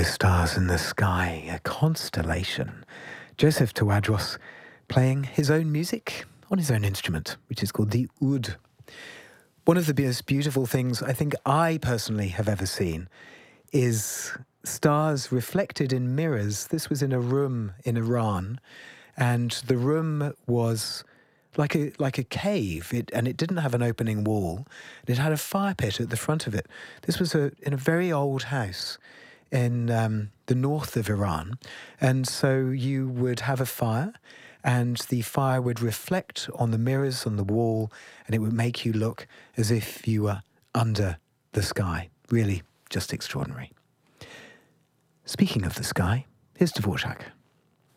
those stars in the sky, a constellation. Joseph Tawadros playing his own music on his own instrument, which is called the oud. One of the most beautiful things I think I personally have ever seen is stars reflected in mirrors. This was in a room in Iran, and the room was like a cave, and it didn't have an opening wall. It had a fire pit at the front of it. This was in a very old house in the north of Iran, and so you would have a fire, and the fire would reflect on the mirrors on the wall, and it would make you look as if you were under the sky. Really, just extraordinary. Speaking of the sky, here's Dvorak.